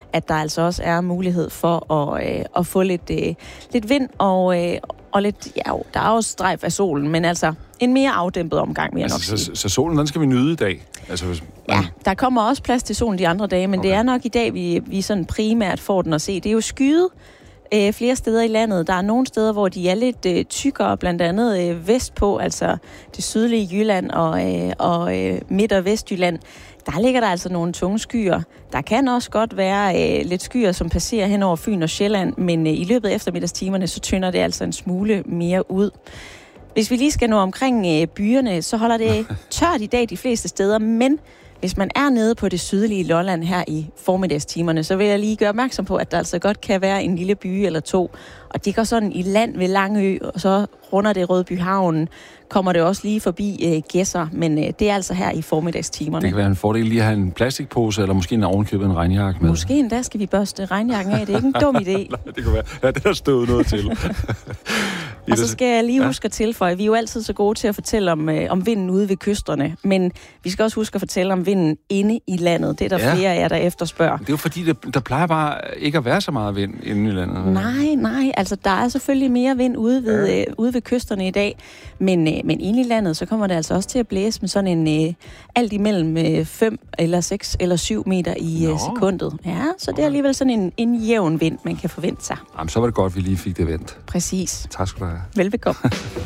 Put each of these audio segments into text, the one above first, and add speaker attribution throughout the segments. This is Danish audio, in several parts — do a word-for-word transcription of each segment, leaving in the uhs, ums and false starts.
Speaker 1: at der altså også er mulighed for at, øh, at få lidt, øh, lidt vind og, øh, og lidt, ja, der er også strejf af solen, men altså en mere afdæmpet omgang, vil jeg
Speaker 2: altså,
Speaker 1: nok
Speaker 2: så,
Speaker 1: sige.
Speaker 2: så solen, den skal vi nyde i dag? Altså, hvis man...
Speaker 1: Ja, der kommer også plads til solen de andre dage, men okay. det er nok i dag, vi, vi sådan primært får den at se. Det er jo skyet øh, flere steder i landet. Der er nogle steder, hvor de er lidt øh, tykkere, blandt andet øh, vestpå, altså det sydlige Jylland og, øh, og øh, midt- og vestjylland. Der ligger der altså nogle tunge skyer. Der kan også godt være øh, lidt skyer, som passerer hen over Fyn og Sjælland, men øh, i løbet af eftermiddagstimerne, så tynder det altså en smule mere ud. Hvis vi lige skal nå omkring øh, byerne, så holder det tørt i dag de fleste steder, men hvis man er nede på det sydlige Lolland her i formiddagstimerne, så vil jeg lige gøre opmærksom på, at der altså godt kan være en lille by eller to. Og det går sådan i land ved Langø, og så runder det Rødby Havn, kommer det også lige forbi øh, Gedser, men øh, det er altså her i formiddagstimerne.
Speaker 2: Det kan være en fordel lige at have en plastikpose, eller måske en ovenkøbet en regnjakke med.
Speaker 1: Måske endda skal vi børste regnjakken af, det er ikke en dum idé.
Speaker 2: Nej, det kan være. Ja, det har stået noget til.
Speaker 1: Og så skal jeg lige huske at tilføje, vi er jo altid så gode til at fortælle om, øh, om vinden ude ved kysterne, men vi skal også huske at fortælle om vinden inde i landet. Det er der ja. flere af jer, der efterspørger.
Speaker 2: Det er jo fordi, der, der plejer bare ikke at være så meget vind inde i landet.
Speaker 1: Nej, nej, altså der er selvfølgelig mere vind ude ved, ja. øh, ude ved kysterne i dag, men, øh, men inde i landet, så kommer det altså også til at blæse med sådan en øh, alt imellem fem øh, eller seks eller syv meter i øh, sekundet. Ja, så det er alligevel sådan en, en jævn vind, man kan forvente sig.
Speaker 2: Jamen, så var det godt, vi lige fik det vendt.
Speaker 1: Præcis.
Speaker 2: Tak skal du have.
Speaker 1: Velbekomme.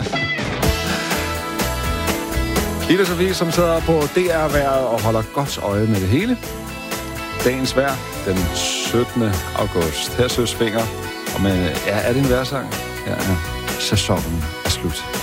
Speaker 2: Ida Sofie, som sidder på D R-vejret og holder godt øje med det hele. Dagens vejr, den syttende august. Her søs Finger. Og med, ja, er det en vejrsang? Ja, sæsonen er slut.